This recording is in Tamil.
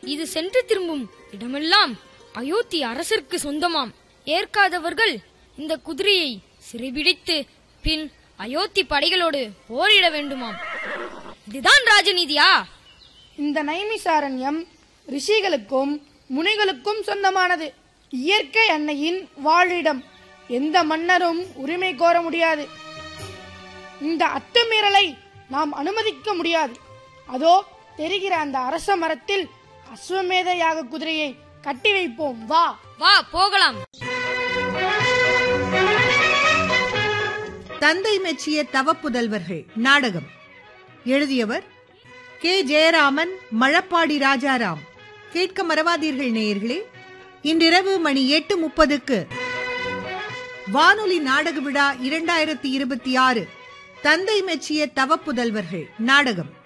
இது சென்று திரும்பும் இடமெல்லாம் அயோத்தி அரசருக்கு சொந்தமாம். ஏற்காதவர்கள் இந்த குதிரையை சிறைபிடித்து பின் அயோத்தி படைகளோடு போரிட வேண்டுமாம். இதுதான் ராஜநீதியா? இந்த நைமிசாரண்யம் ரிஷிகளுக்கும் முனிகளுக்கும் சொந்தமானது. இயற்கை அன்னையின் வாழிடம். எந்த மன்னரும் உரிமை கோர முடியாது. இந்த அத்துமீறலை நாம் அனுமதிக்க முடியாது. அதோ தெரிகிற அந்த அரச மரத்தில் அஸ்வமேத யாக குதிரையை கட்டி வைப்போம். வா வா போகலாம். தந்தை மெச்சிய தவப்புதல்வர்கள் நாடகம் எழுதியவர் கே. ஜெயராமன், மழப்பாடி ராஜாராம். கேட்க மறவாதீர்கள் நேயர்களே. இன்றிரவு மணி 8:30க்கு வானொலி நாடக விழா 2026 தந்தை மெச்சிய தவப்புதல்வர்கள் நாடகம்.